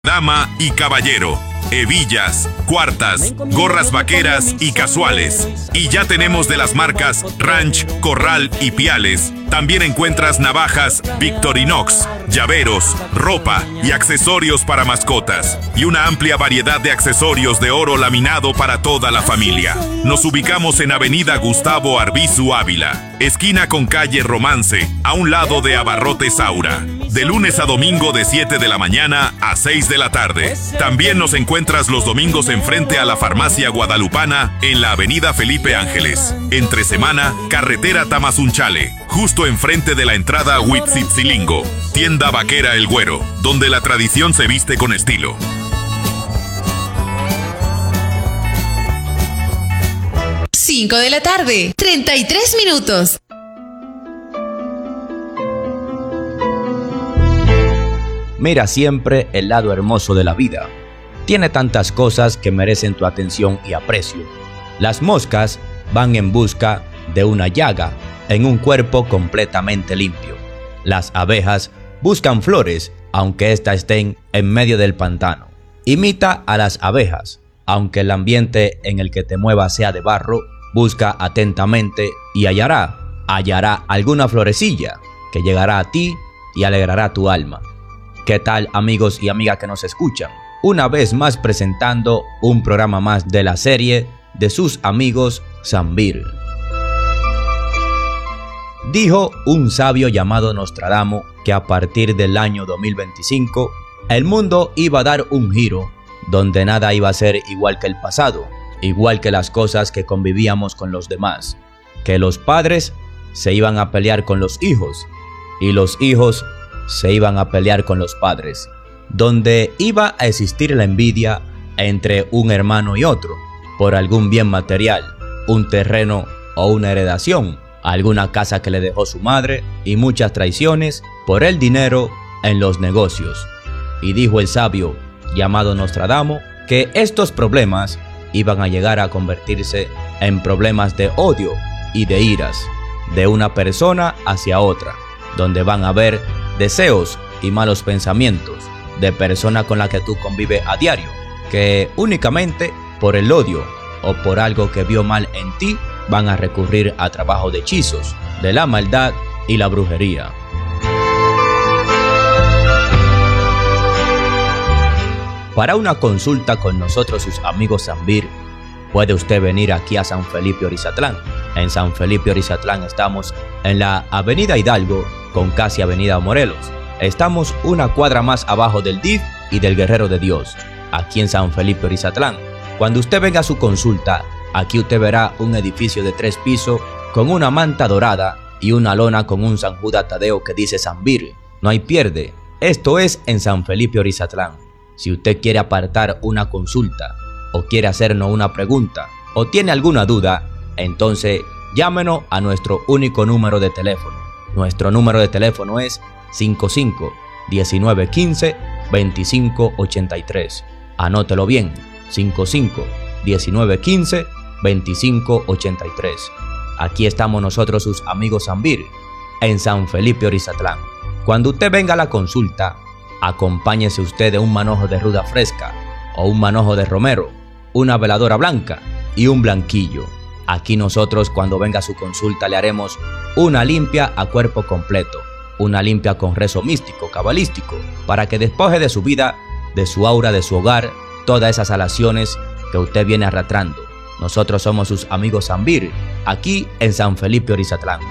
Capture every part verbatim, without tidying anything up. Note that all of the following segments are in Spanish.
Dama y caballero, hebillas, cuartas, gorras vaqueras y casuales. Y ya tenemos de las marcas Ranch, Corral y Piales. También encuentras navajas Victorinox, llaveros, ropa y accesorios para mascotas. Y una amplia variedad de accesorios de oro laminado para toda la familia. Nos ubicamos en Avenida Gustavo Arbizu Ávila, esquina con calle Romance, a un lado de Abarrotes Aura. De lunes a domingo de siete de la mañana a seis de la tarde. También nos encuentras los domingos enfrente a la Farmacia Guadalupana en la Avenida Felipe Ángeles. Entre semana, carretera Tamazunchale, justo enfrente de la entrada a Huitzitzilingo. Tienda Vaquera El Güero, donde la tradición se viste con estilo. cinco de la tarde, treinta y tres minutos. Mira siempre el lado hermoso de la vida. Tiene tantas cosas que merecen tu atención y aprecio. Las moscas van en busca de una llaga en un cuerpo completamente limpio. Las abejas buscan flores, aunque éstas estén en medio del pantano. Imita a las abejas, aunque el ambiente en el que te muevas sea de barro, busca atentamente y hallará, hallará alguna florecilla que llegará a ti y alegrará tu alma. ¿Qué tal, amigos y amigas que nos escuchan? Una vez más presentando un programa más de la serie de sus amigos Zambir. Dijo un sabio llamado Nostradamus que a partir del año dos mil veinticinco el mundo iba a dar un giro donde nada iba a ser igual que el pasado, igual que las cosas que convivíamos con los demás, que los padres se iban a pelear con los hijos y los hijos se iban a pelear con los padres, donde iba a existir la envidia entre un hermano y otro por algún bien material, un terreno o una heredación, alguna casa que le dejó su madre y muchas traiciones por el dinero en los negocios. Y dijo el sabio llamado Nostradamus que estos problemas iban a llegar a convertirse en problemas de odio y de iras de una persona hacia otra, donde van a haber deseos y malos pensamientos de persona con la que tú convives a diario, que únicamente por el odio o por algo que vio mal en ti van a recurrir a trabajo de hechizos, de la maldad y la brujería. Para una consulta con nosotros, sus amigos Zambir, puede usted venir aquí a San Felipe Orizatlán. En San Felipe Orizatlán estamos en la Avenida Hidalgo con casi Avenida Morelos. Estamos una cuadra más abajo del D I F y del Guerrero de Dios, aquí en San Felipe Orizatlán. Cuando usted venga a su consulta, aquí usted verá un edificio de tres pisos con una manta dorada y una lona con un San Judas Tadeo que dice Zambir. No hay pierde. Esto es en San Felipe Orizatlán. Si usted quiere apartar una consulta o quiere hacernos una pregunta o tiene alguna duda, entonces llámenos a nuestro único número de teléfono. Nuestro número de teléfono es cinco cinco, diecinueve quince, veinticinco ochenta y tres. Anótelo bien, cinco cinco, diecinueve quince, veinticinco ochenta y tres. Aquí estamos nosotros, sus amigos Zambir, en San Felipe Orizatlán. Cuando usted venga a la consulta, acompáñese usted de un manojo de ruda fresca o un manojo de romero, una veladora blanca y un blanquillo. Aquí nosotros, cuando venga a su consulta, le haremos una limpia a cuerpo completo, una limpia con rezo místico, cabalístico, para que despoje de su vida, de su aura, de su hogar, todas esas alaciones que usted viene arrastrando. Nosotros somos sus amigos Zambir, aquí en San Felipe Orizatlán.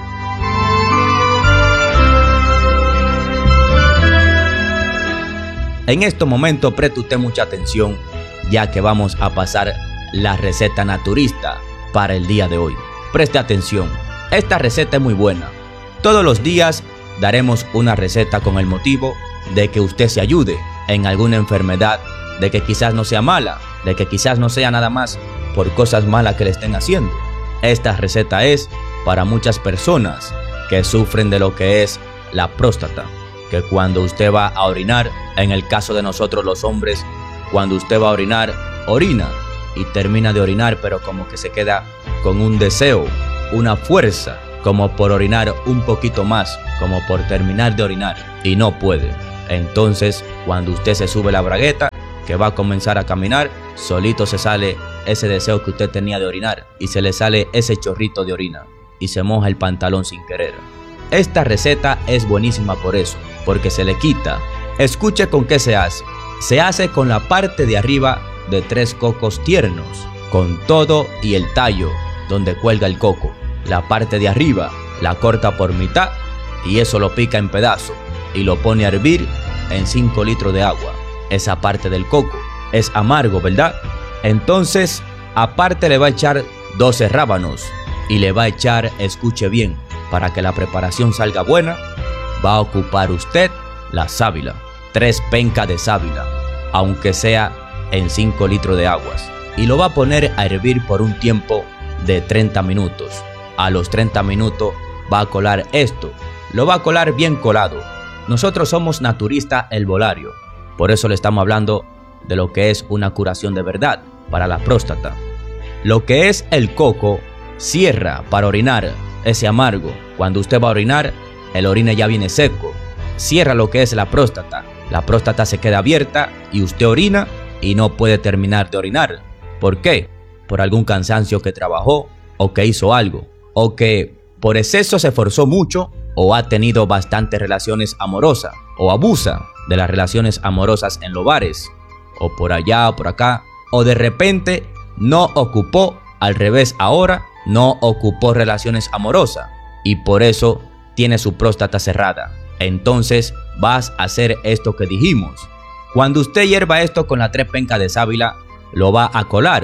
En este momento preste usted mucha atención, ya que vamos a pasar la receta naturista para el día de hoy. Preste atención, esta receta es muy buena. Todos los días daremos una receta con el motivo de que usted se ayude en alguna enfermedad, de que quizás no sea mala, de que quizás no sea nada más por cosas malas que le estén haciendo. Esta receta es para muchas personas que sufren de lo que es la próstata, que cuando usted va a orinar, en el caso de nosotros los hombres, cuando usted va a orinar, orina y termina de orinar, pero como que se queda con un deseo, una fuerza, como por orinar un poquito más, como por terminar de orinar, y no puede. Entonces, cuando usted se sube la bragueta, que va a comenzar a caminar, solito se sale ese deseo que usted tenía de orinar y se le sale ese chorrito de orina y se moja el pantalón sin querer. Esta receta es buenísima por eso, porque se le quita. Escuche con qué se hace. Se hace con la parte de arriba de tres cocos tiernos, con todo y el tallo donde cuelga el coco. La parte de arriba la corta por mitad y eso lo pica en pedazos y lo pone a hervir en cinco litros de agua. Esa parte del coco es amargo, ¿verdad? Entonces, aparte le va a echar doce rábanos y le va a echar, escuche bien, para que la preparación salga buena, va a ocupar usted la sábila, tres pencas de sábila, aunque sea en cinco litros de aguas, y lo va a poner a hervir por un tiempo de treinta minutos. A los treinta minutos va a colar esto, lo va a colar bien colado. Nosotros somos naturistas herbolario, por eso le estamos hablando de lo que es una curación de verdad para la próstata. Lo que es el coco cierra para orinar ese amargo. Cuando usted va a orinar, el orine ya viene seco. Cierra lo que es la próstata. La próstata se queda abierta y usted orina y no puede terminar de orinar. ¿Por qué? Por algún cansancio que trabajó o que hizo algo, o que por exceso se esforzó mucho o ha tenido bastantes relaciones amorosas o abusa de las relaciones amorosas en los bares o por allá o por acá, o de repente no ocupó, al revés ahora, no ocupó relaciones amorosas y por eso tiene su próstata cerrada. Entonces vas a hacer esto que dijimos. Cuando usted hierva esto con las tres pencas de sábila, lo va a colar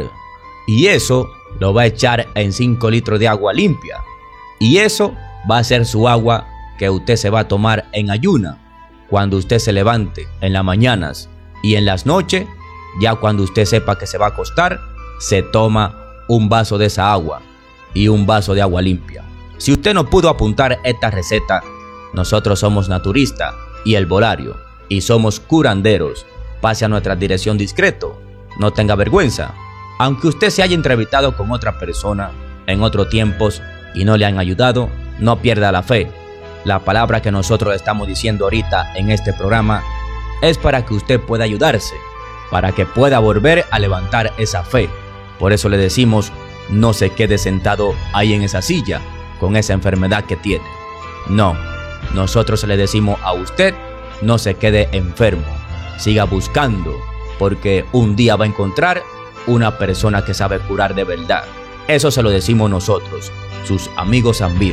y eso lo va a echar en cinco litros de agua limpia y eso va a ser su agua que usted se va a tomar en ayuna cuando usted se levante en las mañanas, y en las noches, ya cuando usted sepa que se va a acostar, se toma un vaso de esa agua y un vaso de agua limpia. Si usted no pudo apuntar esta receta, nosotros somos naturistas y herbolario y somos curanderos. Pase a nuestra dirección discreto, no tenga vergüenza. Aunque usted se haya entrevistado con otra persona en otros tiempos y no le han ayudado, no pierda la fe. La palabra que nosotros estamos diciendo ahorita en este programa es para que usted pueda ayudarse, para que pueda volver a levantar esa fe. Por eso le decimos, no se quede sentado ahí en esa silla con esa enfermedad que tiene. No, nosotros le decimos a usted, no se quede enfermo, siga buscando, porque un día va a encontrar una persona que sabe curar de verdad. Eso se lo decimos nosotros, sus amigos Zambir.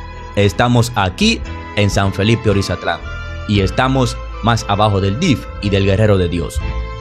Estamos aquí en San Felipe Orizatlán y estamos más abajo del D I F y del Guerrero de Dios.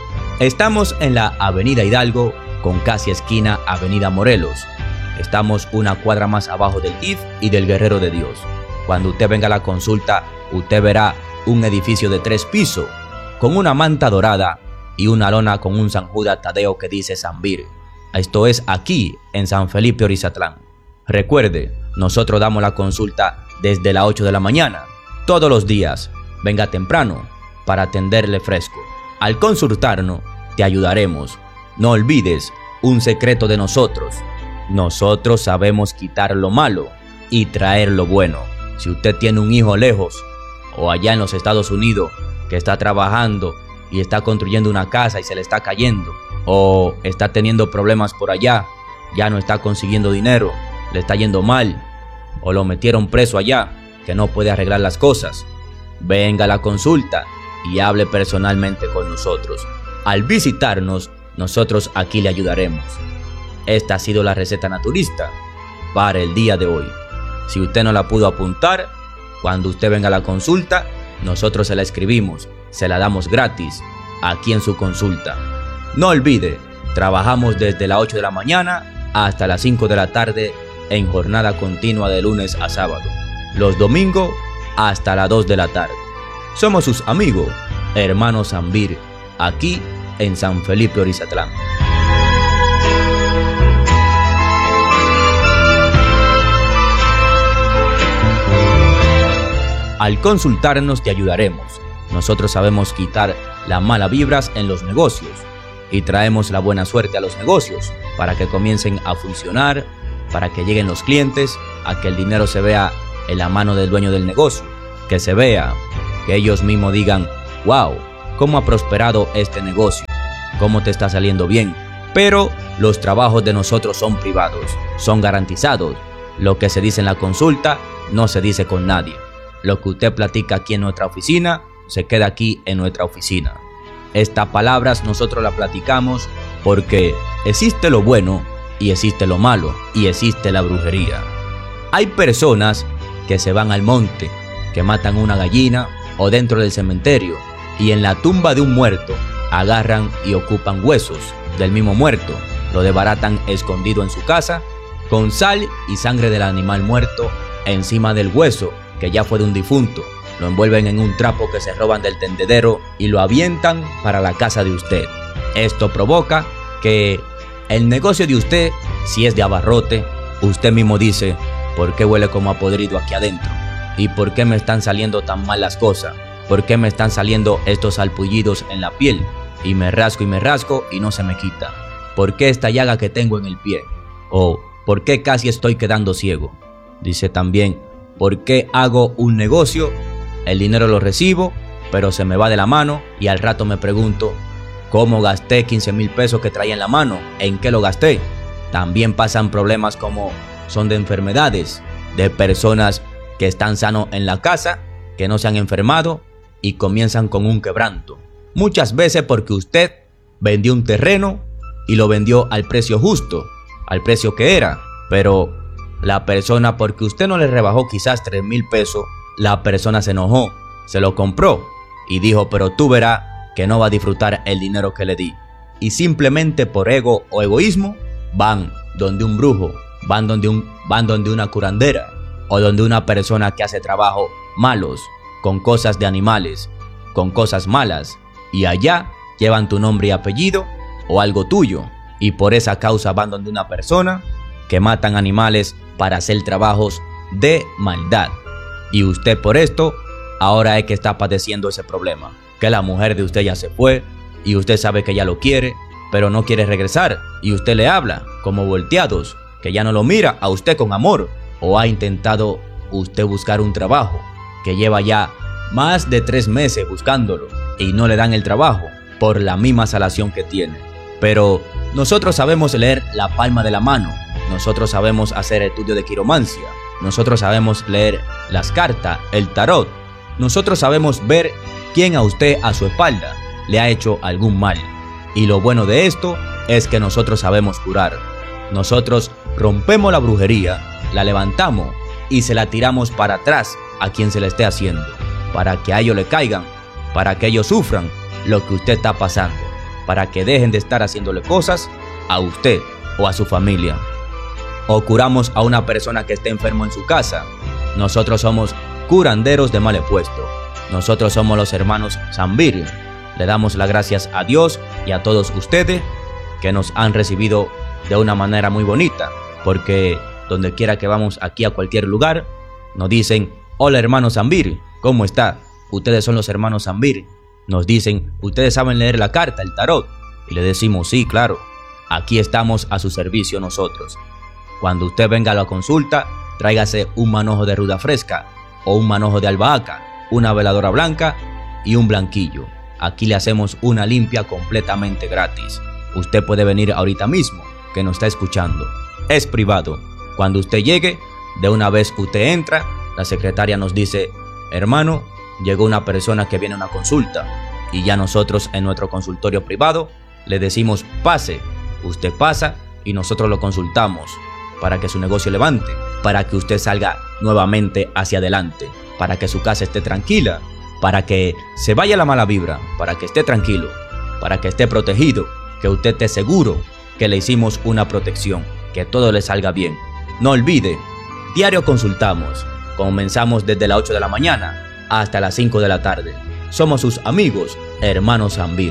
Estamos en la Avenida Hidalgo con casi esquina Avenida Morelos. Estamos una cuadra más abajo del D I F y del Guerrero de Dios. Cuando usted venga a la consulta, usted verá un edificio de tres pisos con una manta dorada y una lona con un San Judas Tadeo que dice Zambir. Esto es aquí en San Felipe Orizatlán. Recuerde, nosotros damos la consulta desde las ocho de la mañana, todos los días. Venga temprano para atenderle fresco. Al consultarnos, te ayudaremos. No olvides un secreto de nosotros. Nosotros sabemos quitar lo malo y traer lo bueno. Si usted tiene un hijo lejos o allá en los Estados Unidos que está trabajando y está construyendo una casa y se le está cayendo, o está teniendo problemas por allá, ya no está consiguiendo dinero, le está yendo mal, o lo metieron preso allá, que no puede arreglar las cosas, venga a la consulta y hable personalmente con nosotros. Al visitarnos, nosotros aquí le ayudaremos. Esta ha sido la receta naturista para el día de hoy. Si usted no la pudo apuntar, cuando usted venga a la consulta, nosotros se la escribimos, se la damos gratis, aquí en su consulta. No olvide, trabajamos desde las ocho de la mañana hasta las cinco de la tarde en jornada continua de lunes a sábado. Los domingos hasta las dos de la tarde. Somos sus amigos, hermanos Zambir, aquí en San Felipe Orizatlán. Al consultarnos te ayudaremos. Nosotros sabemos quitar las malas vibras en los negocios y traemos la buena suerte a los negocios para que comiencen a funcionar, para que lleguen los clientes, a que el dinero se vea en la mano del dueño del negocio, que se vea, que ellos mismos digan, wow, cómo ha prosperado este negocio, cómo te está saliendo bien. Pero los trabajos de nosotros son privados, son garantizados. Lo que se dice en la consulta no se dice con nadie. Lo que usted platica aquí en nuestra oficina, se queda aquí en nuestra oficina. Estas palabras nosotros las platicamos porque existe lo bueno y existe lo malo y existe la brujería. Hay personas que se van al monte, que matan una gallina o dentro del cementerio y en la tumba de un muerto agarran y ocupan huesos del mismo muerto, lo desbaratan escondido en su casa con sal y sangre del animal muerto encima del hueso que ya fue de un difunto. Lo envuelven en un trapo que se roban del tendedero y lo avientan para la casa de usted. Esto provoca que el negocio de usted, si es de abarrote, usted mismo dice, ¿por qué huele como a podrido aquí adentro? ¿Y por qué me están saliendo tan mal las cosas? ¿Por qué me están saliendo estos salpullidos en la piel? Y me rasco y me rasco y no se me quita. ¿Por qué esta llaga que tengo en el pie? O ¿por qué casi estoy quedando ciego? Dice también, ¿por qué hago un negocio? El dinero lo recibo, pero se me va de la mano y al rato me pregunto, ¿cómo gasté quince mil pesos que traía en la mano? ¿En qué lo gasté? También pasan problemas como son de enfermedades, de personas que están sanos en la casa, que no se han enfermado y comienzan con un quebranto. Muchas veces porque usted vendió un terreno y lo vendió al precio justo, al precio que era, pero la persona, porque usted no le rebajó quizás tres mil pesos, la persona se enojó, se lo compró y dijo, pero tú verás que no va a disfrutar el dinero que le di. Y simplemente por ego o egoísmo van donde un brujo, van donde, un, van donde una curandera o donde una persona que hace trabajo malos, con cosas de animales, con cosas malas, y allá llevan tu nombre y apellido o algo tuyo, y por esa causa van donde una persona que matan animales para hacer trabajos de maldad. Y usted por esto ahora es que está padeciendo ese problema, que la mujer de usted ya se fue y usted sabe que ya lo quiere, pero no quiere regresar y usted le habla como volteados, que ya no lo mira a usted con amor. O ha intentado usted buscar un trabajo que lleva ya más de tres meses buscándolo y no le dan el trabajo por la misma salación que tiene. Pero nosotros sabemos leer la palma de la mano, nosotros sabemos hacer estudio de quiromancia, nosotros sabemos leer las cartas, el tarot, nosotros sabemos ver quién a usted a su espalda le ha hecho algún mal. Y lo bueno de esto es que nosotros sabemos curar. Nosotros rompemos la brujería, la levantamos y se la tiramos para atrás a quien se le esté haciendo, para que a ellos le caigan, para que ellos sufran lo que usted está pasando, para que dejen de estar haciéndole cosas a usted o a su familia. O curamos a una persona que esté enfermo en su casa. Nosotros somos curanderos de mal puesto. Nosotros somos los hermanos Zambir. Le damos las gracias a Dios y a todos ustedes que nos han recibido de una manera muy bonita, porque donde quiera que vamos aquí a cualquier lugar, nos dicen, hola hermano Zambir, ¿cómo está? Ustedes son los hermanos Zambir. Nos dicen, ¿ustedes saben leer la carta, el tarot? Y le decimos, sí, claro, aquí estamos a su servicio nosotros. Cuando usted venga a la consulta, tráigase un manojo de ruda fresca o un manojo de albahaca, una veladora blanca y un blanquillo. Aquí le hacemos una limpia completamente gratis. Usted puede venir ahorita mismo, que nos está escuchando. Es privado. Cuando usted llegue, de una vez usted entra, la secretaria nos dice, hermano, llegó una persona que viene a una consulta. Y ya nosotros en nuestro consultorio privado le decimos, pase. Usted pasa y nosotros lo consultamos para que su negocio levante, para que usted salga nuevamente hacia adelante, para que su casa esté tranquila, para que se vaya la mala vibra, para que esté tranquilo, para que esté protegido, que usted esté seguro que le hicimos una protección, que todo le salga bien. No olvide, diario consultamos, comenzamos desde las ocho de la mañana hasta las cinco de la tarde. Somos sus amigos, hermanos Zambir.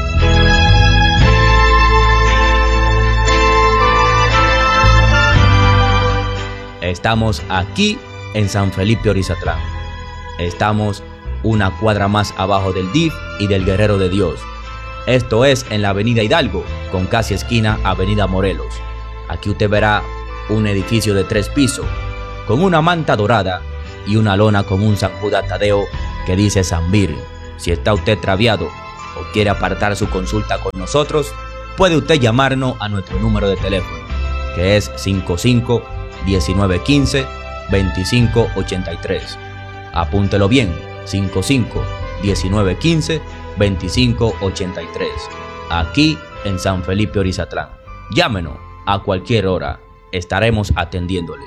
Estamos aquí en San Felipe Orizatlán. Estamos una cuadra más abajo del D I F y del Guerrero de Dios. Esto es en la avenida Hidalgo, con casi esquina avenida Morelos. Aquí usted verá un edificio de tres pisos, con una manta dorada y una lona con un San Judas Tadeo que dice Zambir. Si está usted extraviado o quiere apartar su consulta con nosotros, puede usted llamarnos a nuestro número de teléfono, que es cinco cinco, diecinueve quince, veinticinco ochenta y tres. Apúntelo bien, cinco cinco, diecinueve quince, veinticinco ochenta y tres. Aquí en San Felipe Orizatlán. Llámenos a cualquier hora, estaremos atendiéndole.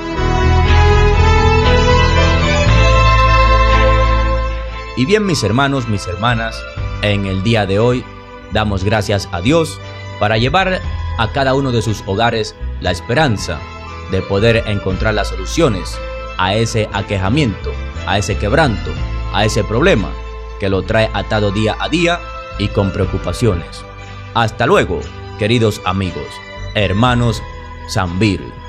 Y bien, mis hermanos, mis hermanas, en el día de hoy damos gracias a Dios para llevar a cada uno de sus hogares la esperanza de poder encontrar las soluciones a ese aquejamiento, a ese quebranto, a ese problema que lo trae atado día a día y con preocupaciones. Hasta luego, queridos amigos, hermanos Zambir.